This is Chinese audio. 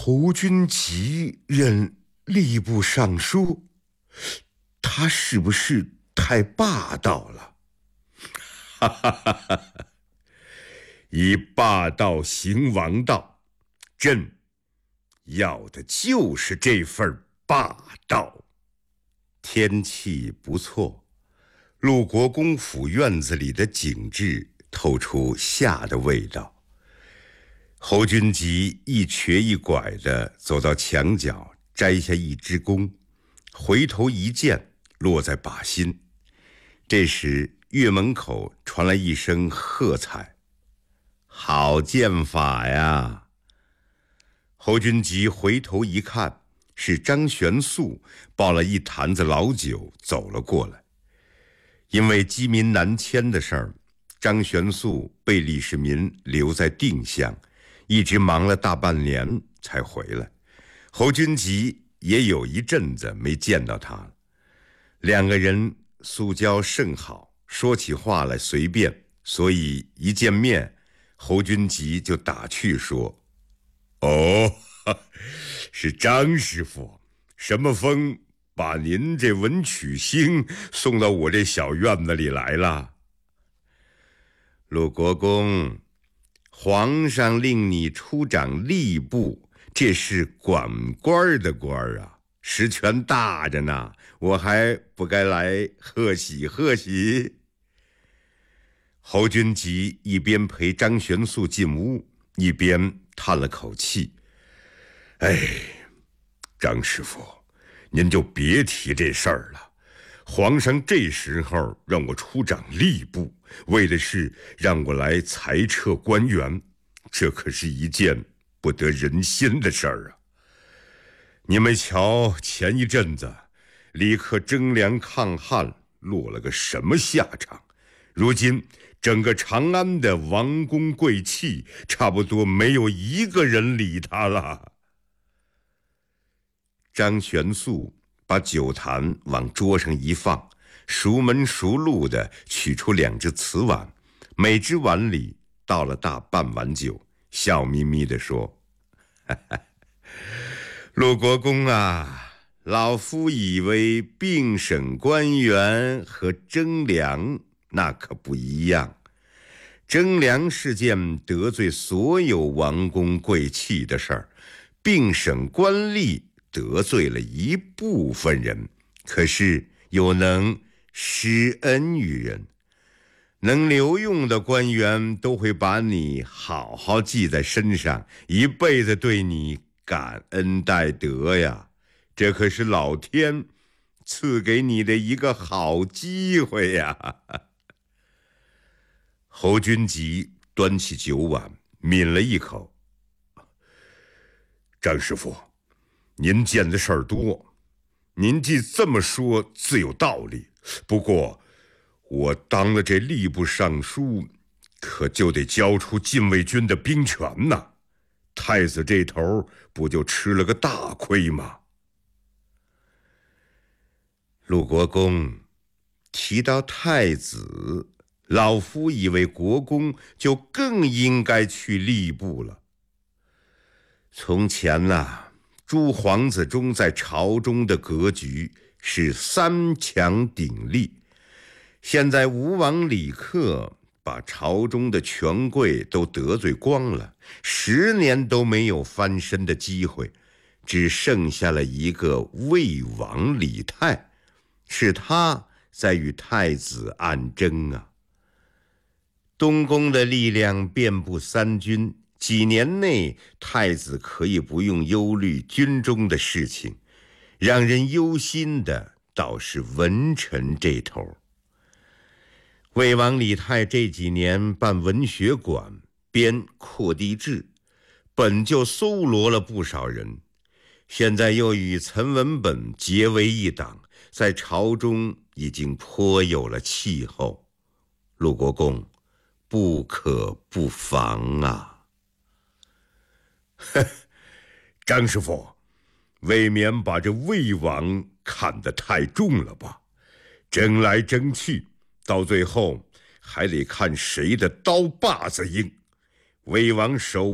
侯君集任吏部尚书，他是不是太霸道了？哈哈哈哈！以霸道行王道，朕要的就是这份霸道。天气不错，陆国公府院子里的景致透出夏的味道。侯君集一瘸一拐地走到墙角，摘下一支弓，回头一箭落在靶心。这时院门口传来一声喝彩：“好箭法呀！”侯君集回头一看，是张玄素抱了一坛子老酒走了过来。因为饥民南迁的事儿，张玄素被李世民留在定襄，一直忙了大半年才回来。侯君集也有一阵子没见到他了。两个人素交甚好，说起话来随便，所以一见面，侯君集就打趣说：“哦，是张师傅，什么风把您这文曲星送到我这小院子里来了？”陆国公，皇上令你出掌吏部，这是管官的官啊，实权大着呢，我还不该来贺喜贺喜？侯君集一边陪张玄素进屋，一边叹了口气：“哎，张师傅，您就别提这事儿了。皇上这时候让我出掌吏部，为的是让我来裁撤官员，这可是一件不得人心的事儿啊！你们瞧，前一阵子李克征粮抗旱，落了个什么下场？如今整个长安的王公贵戚，差不多没有一个人理他了。”张玄素把酒坛往桌上一放，熟门熟路地取出2只瓷碗，每只碗里倒了大半碗酒，笑眯眯地说：“陆国公啊，老夫以为并省官员和征粮那可不一样。征粮是件得罪所有王公贵戚的事儿，并省官吏得罪了一部分人，可是又能施恩于人，能留用的官员都会把你好好记在身上，一辈子对你感恩戴德呀。这可是老天赐给你的一个好机会呀。”侯君集端起酒碗抿了一口：“张师傅，您见的事儿多，您既这么说自有道理。不过我当了这吏部尚书，可就得交出禁卫军的兵权呐，太子这头不就吃了个大亏吗？”陆国公，提到太子，老夫以为国公就更应该去吏部了。从前诸皇子中在朝中的格局是3强鼎立，现在吴王李克把朝中的权贵都得罪光了，10年都没有翻身的机会，只剩下了一个魏王李泰，是他在与太子暗争啊。东宫的力量遍布3军，几年内太子可以不用忧虑军中的事情，让人忧心的倒是文臣这头。魏王李泰这几年办文学馆，编扩地志，本就搜罗了不少人，现在又与岑文本结为一党，在朝中已经颇有了气候。陆国公，不可不防啊！张师傅，未免把这魏王看得太重了吧？争来争去，到最后还得看谁的刀把子硬。魏王手